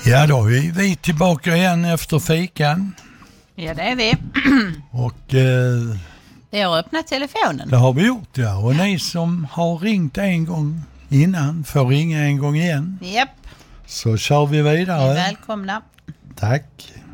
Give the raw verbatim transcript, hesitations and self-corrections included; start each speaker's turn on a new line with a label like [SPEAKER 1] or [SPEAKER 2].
[SPEAKER 1] Ja, då är vi tillbaka igen efter fikan.
[SPEAKER 2] Ja, det är vi.
[SPEAKER 1] Och eh,
[SPEAKER 2] vi har öppnat telefonen.
[SPEAKER 1] Det har vi gjort, ja. Och ni som har ringt en gång innan får ringa en gång igen.
[SPEAKER 2] Japp.
[SPEAKER 1] Så kör vi vidare.
[SPEAKER 2] Välkomna.
[SPEAKER 1] Tack.